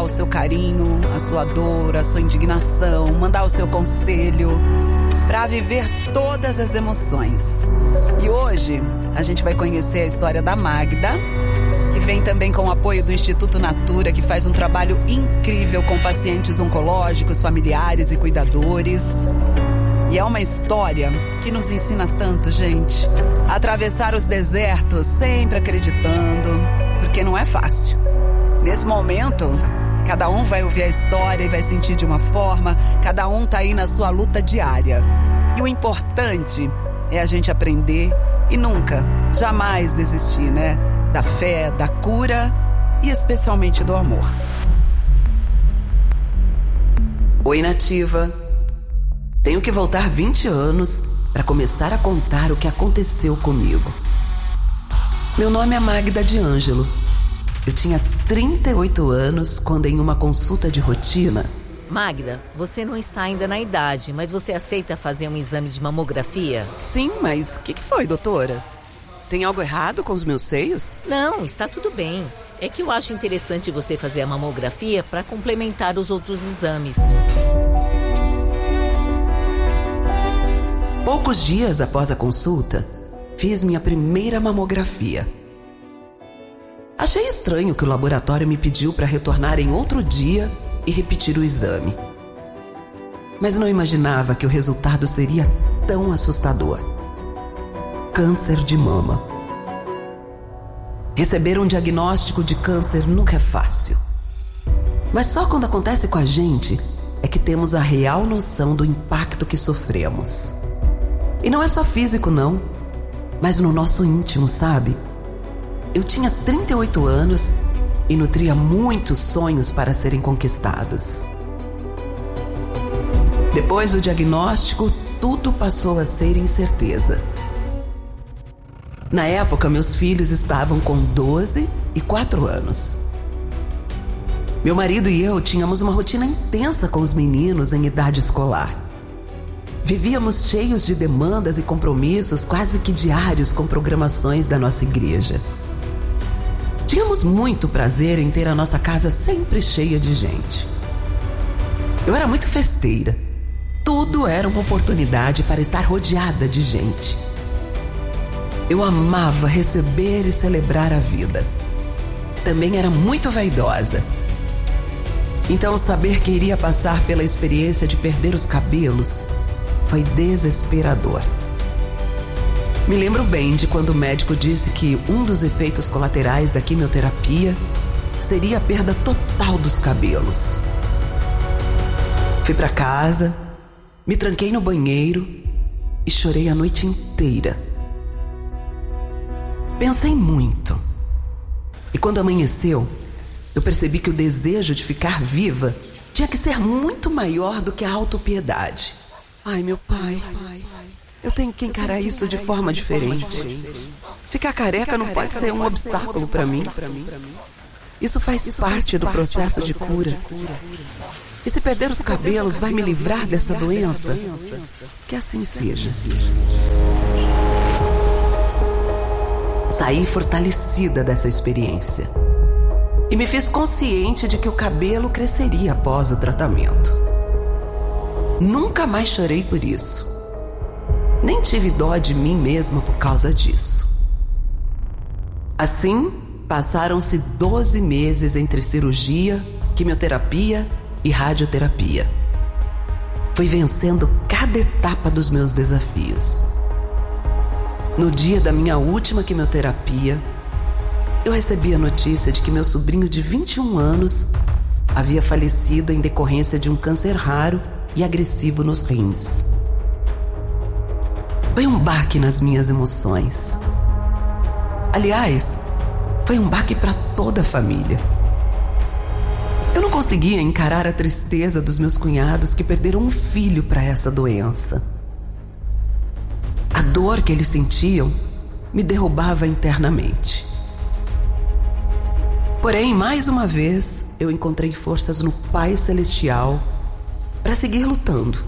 o seu carinho, a sua dor, a sua indignação, mandar o seu conselho, para viver todas as emoções. E hoje a gente vai conhecer a história da Magda, que vem também com o apoio do Instituto Natura, que faz um trabalho incrível com pacientes oncológicos, familiares e cuidadores. E é uma história que nos ensina tanto, gente. A atravessar os desertos sempre acreditando, porque não é fácil. Nesse momento, cada um vai ouvir a história e vai sentir de uma forma, cada um tá aí na sua luta diária. E o importante é a gente aprender e nunca, jamais desistir, né? Da fé, da cura e especialmente do amor. Oi, Nativa. Tenho que voltar 20 anos para começar a contar o que aconteceu comigo. Meu nome é Magda de Ângelo. Eu tinha 38 anos quando, em uma consulta de rotina... Magda, você não está ainda na idade, mas você aceita fazer um exame de mamografia? Sim, mas o que foi, doutora? Tem algo errado com os meus seios? Não, está tudo bem. É que eu acho interessante você fazer a mamografia para complementar os outros exames. Poucos dias após a consulta, fiz minha primeira mamografia. Achei estranho que o laboratório me pediu para retornar em outro dia e repetir o exame. Mas não imaginava que o resultado seria tão assustador. Câncer de mama. Receber um diagnóstico de câncer nunca é fácil. Mas só quando acontece com a gente é que temos a real noção do impacto que sofremos. E não é só físico, não, mas no nosso íntimo, sabe? Eu tinha 38 anos e nutria muitos sonhos para serem conquistados. Depois do diagnóstico, tudo passou a ser incerteza. Na época, meus filhos estavam com 12 e 4 anos. Meu marido e eu tínhamos uma rotina intensa com os meninos em idade escolar. Vivíamos cheios de demandas e compromissos quase que diários com programações da nossa igreja. Tínhamos muito prazer em ter a nossa casa sempre cheia de gente. Eu era muito festeira. Tudo era uma oportunidade para estar rodeada de gente. Eu amava receber e celebrar a vida. Também era muito vaidosa. Então, saber que iria passar pela experiência de perder os cabelos foi desesperador. Me lembro bem de quando o médico disse que um dos efeitos colaterais da quimioterapia seria a perda total dos cabelos. Fui para casa, me tranquei no banheiro e chorei a noite inteira. Pensei muito. E quando amanheceu, eu percebi que o desejo de ficar viva tinha que ser muito maior do que a autopiedade. Ai, meu pai, eu tenho que encarar isso de forma diferente. Ficar careca não pode ser um obstáculo para mim. Isso faz parte do processo de cura. E se perder os cabelos vai me livrar dessa doença? Que assim seja. Saí fortalecida dessa experiência. E me fiz consciente de que o cabelo cresceria após o tratamento. Nunca mais chorei por isso. Nem tive dó de mim mesma por causa disso. Assim, passaram-se 12 meses entre cirurgia, quimioterapia e radioterapia. Fui vencendo cada etapa dos meus desafios. No dia da minha última quimioterapia, eu recebi a notícia de que meu sobrinho de 21 anos havia falecido em decorrência de um câncer raro e agressivo nos rins. Foi um baque nas minhas emoções. Aliás, foi um baque para toda a família. Eu não conseguia encarar a tristeza dos meus cunhados que perderam um filho para essa doença. A dor que eles sentiam me derrubava internamente. Porém, mais uma vez, eu encontrei forças no Pai Celestial para seguir lutando.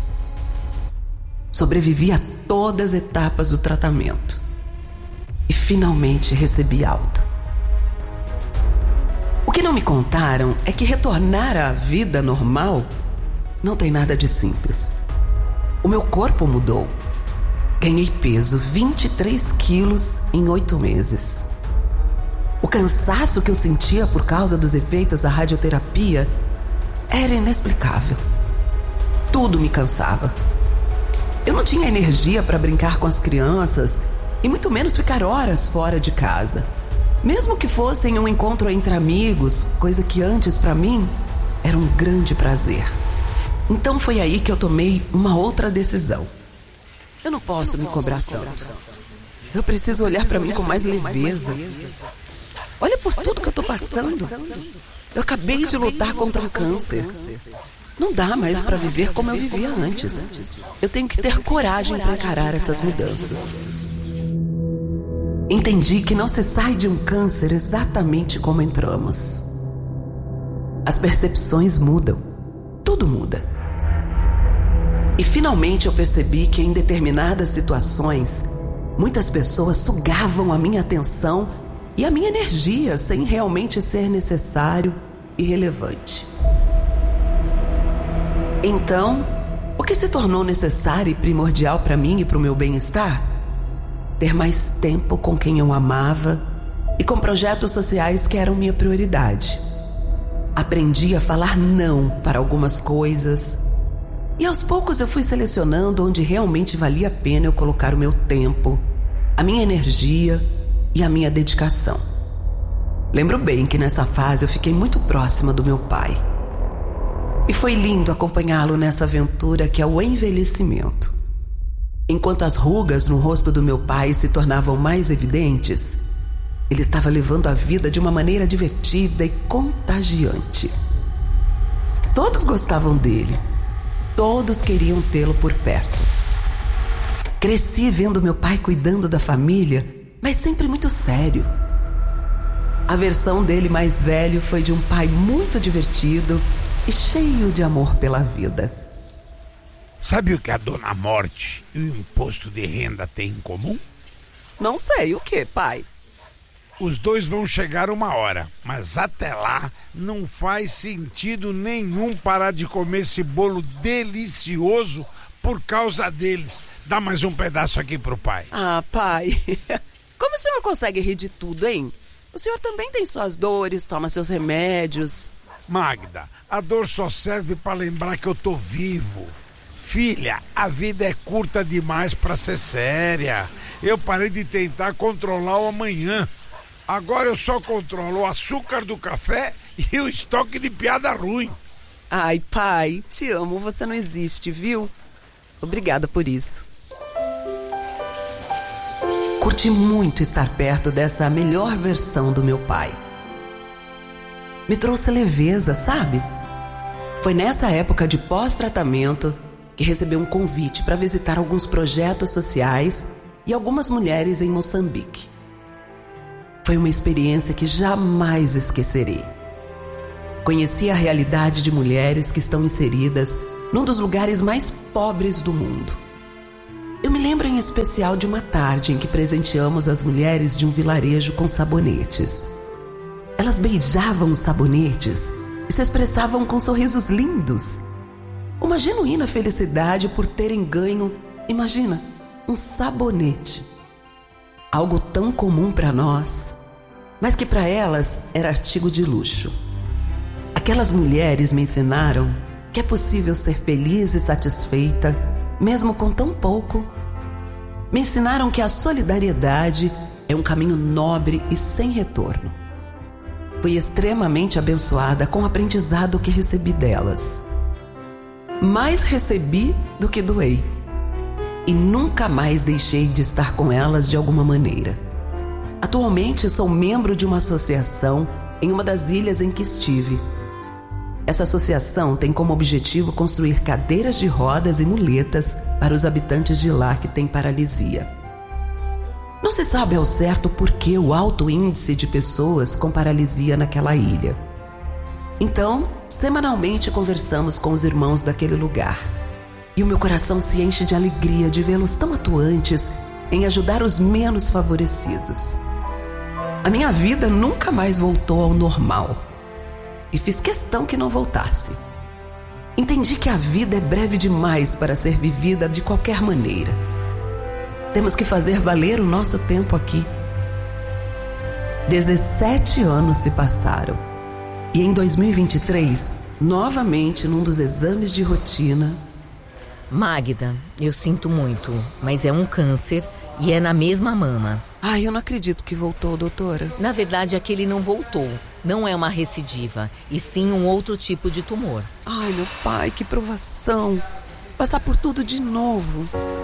Sobrevivi a todas as etapas do tratamento e finalmente recebi alta. O que não me contaram é que retornar à vida normal não tem nada de simples. O meu corpo mudou. Ganhei peso, 23 quilos em 8 meses. O cansaço que eu sentia por causa dos efeitos da radioterapia era inexplicável. Tudo me cansava. Eu não tinha energia para brincar com as crianças e muito menos ficar horas fora de casa. Mesmo que fosse em um encontro entre amigos, coisa que antes para mim era um grande prazer. Então foi aí que eu tomei uma outra decisão. Eu não posso me cobrar tanto. Eu preciso olhar para mim com mais leveza. Olha por tudo que eu tô passando. Eu acabei de lutar contra o câncer. Não dá mais para viver como eu vivia antes. Eu tenho que ter coragem para encarar essas mudanças. Entendi que não se sai de um câncer exatamente como entramos. As percepções mudam. Tudo muda. E finalmente eu percebi que em determinadas situações, muitas pessoas sugavam a minha atenção e a minha energia sem realmente ser necessário e relevante. Então, o que se tornou necessário e primordial para mim e para o meu bem-estar? Ter mais tempo com quem eu amava e com projetos sociais que eram minha prioridade. Aprendi a falar não para algumas coisas e aos poucos eu fui selecionando onde realmente valia a pena eu colocar o meu tempo, a minha energia e a minha dedicação. Lembro bem que nessa fase eu fiquei muito próxima do meu pai. E foi lindo acompanhá-lo nessa aventura que é o envelhecimento. Enquanto as rugas no rosto do meu pai se tornavam mais evidentes, ele estava levando a vida de uma maneira divertida e contagiante. Todos gostavam dele. Todos queriam tê-lo por perto. Cresci vendo meu pai cuidando da família, mas sempre muito sério. A versão dele mais velho foi de um pai muito divertido e cheio de amor pela vida. Sabe o que a Dona Morte e o imposto de renda têm em comum? Não sei, o que, pai? Os dois vão chegar uma hora, mas até lá não faz sentido nenhum parar de comer esse bolo delicioso por causa deles. Dá mais um pedaço aqui pro pai. Ah, pai, como o senhor consegue rir de tudo, hein? O senhor também tem suas dores, toma seus remédios. Magda, a dor só serve para lembrar que eu tô vivo. Filha, a vida é curta demais para ser séria. Eu parei de tentar controlar o amanhã. Agora eu só controlo o açúcar do café e o estoque de piada ruim. Ai, pai, te amo, você não existe, viu? Obrigada por isso. Curti muito estar perto dessa melhor versão do meu pai. Me trouxe leveza, sabe? Foi nessa época de pós-tratamento que recebi um convite para visitar alguns projetos sociais e algumas mulheres em Moçambique. Foi uma experiência que jamais esquecerei. Conheci a realidade de mulheres que estão inseridas num dos lugares mais pobres do mundo. Eu me lembro em especial de uma tarde em que presenteamos as mulheres de um vilarejo com sabonetes. Elas beijavam os sabonetes e se expressavam com sorrisos lindos. Uma genuína felicidade por terem ganho, imagina, um sabonete. Algo tão comum para nós, mas que para elas era artigo de luxo. Aquelas mulheres me ensinaram que é possível ser feliz e satisfeita, mesmo com tão pouco. Me ensinaram que a solidariedade é um caminho nobre e sem retorno. Fui extremamente abençoada com o aprendizado que recebi delas. Mais recebi do que doei. E nunca mais deixei de estar com elas de alguma maneira. Atualmente sou membro de uma associação em uma das ilhas em que estive. Essa associação tem como objetivo construir cadeiras de rodas e muletas para os habitantes de lá que têm paralisia. Não se sabe ao certo por que o alto índice de pessoas com paralisia naquela ilha. Então, semanalmente conversamos com os irmãos daquele lugar. E o meu coração se enche de alegria de vê-los tão atuantes em ajudar os menos favorecidos. A minha vida nunca mais voltou ao normal. e fiz questão que não voltasse. Entendi que a vida é breve demais para ser vivida de qualquer maneira. Temos que fazer valer o nosso tempo aqui. 17 anos se passaram e em 2023, novamente num dos exames de rotina... Magda, eu sinto muito, mas é um câncer e é na mesma mama. Ai, eu não acredito que voltou, doutora. Na verdade, aquele não voltou. Não é uma recidiva, e sim um outro tipo de tumor. Ai, meu pai, que provação. Passar por tudo de novo.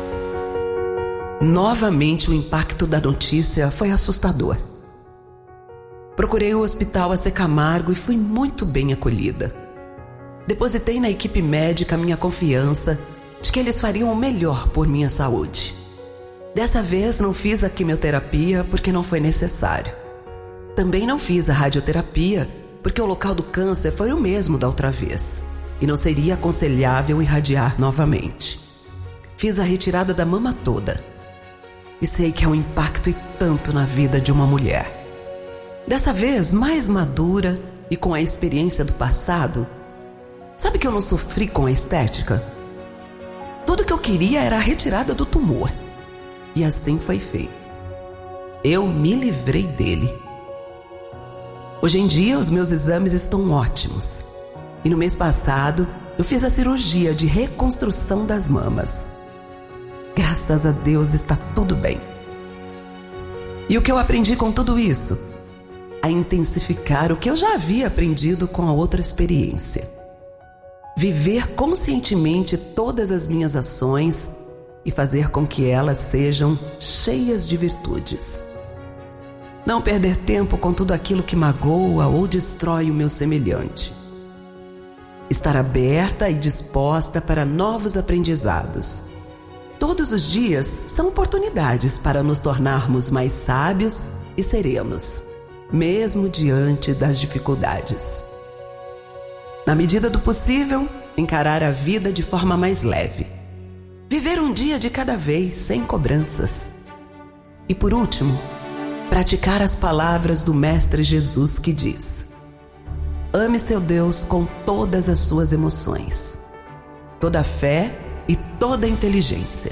Novamente o impacto da notícia foi assustador. Procurei o hospital AC Camargo e fui muito bem acolhida. Depositei na equipe médica minha confiança de que eles fariam o melhor por minha saúde. Dessa vez não fiz a quimioterapia porque não foi necessário. Também não fiz a radioterapia porque o local do câncer foi o mesmo da outra vez e não seria aconselhável irradiar novamente. Fiz a retirada da mama toda e sei que é um impacto e tanto na vida de uma mulher. Dessa vez, mais madura e com a experiência do passado, sabe que eu não sofri com a estética? Tudo que eu queria era a retirada do tumor. E assim foi feito. Eu me livrei dele. Hoje em dia, os meus exames estão ótimos. E no mês passado, eu fiz a cirurgia de reconstrução das mamas. Graças a Deus está tudo bem. E o que eu aprendi com tudo isso? A intensificar o que eu já havia aprendido com a outra experiência. Viver conscientemente todas as minhas ações e fazer com que elas sejam cheias de virtudes. Não perder tempo com tudo aquilo que magoa ou destrói o meu semelhante. Estar aberta e disposta para novos aprendizados. Todos os dias são oportunidades para nos tornarmos mais sábios e serenos, mesmo diante das dificuldades. Na medida do possível, encarar a vida de forma mais leve. Viver um dia de cada vez, sem cobranças. E por último, praticar as palavras do Mestre Jesus que diz: ame seu Deus com todas as suas emoções, toda a fé e toda a inteligência.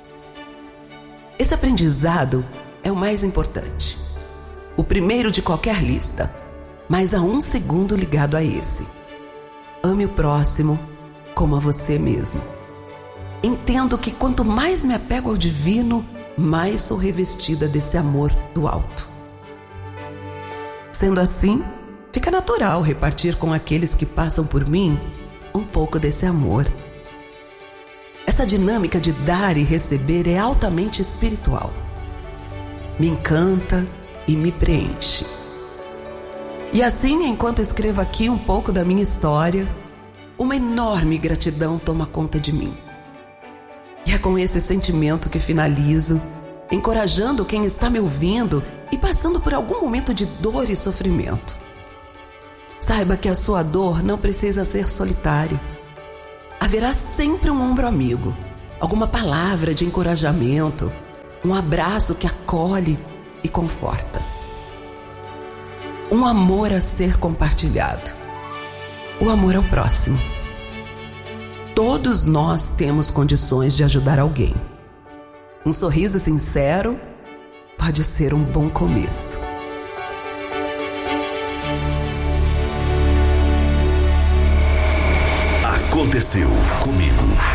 Esse aprendizado é o mais importante. O primeiro de qualquer lista, mas há um segundo ligado a esse. Ame o próximo como a você mesmo. Entendo que quanto mais me apego ao divino, mais sou revestida desse amor do alto. Sendo assim, fica natural repartir com aqueles que passam por mim um pouco desse amor. Essa dinâmica de dar e receber é altamente espiritual. Me encanta e me preenche. E assim, enquanto escrevo aqui um pouco da minha história, uma enorme gratidão toma conta de mim. E é com esse sentimento que finalizo, encorajando quem está me ouvindo e passando por algum momento de dor e sofrimento. Saiba que a sua dor não precisa ser solitária. Haverá sempre um ombro amigo, alguma palavra de encorajamento, um abraço que acolhe e conforta. Um amor a ser compartilhado. O amor ao próximo. Todos nós temos condições de ajudar alguém. Um sorriso sincero pode ser um bom começo. Aconteceu comigo.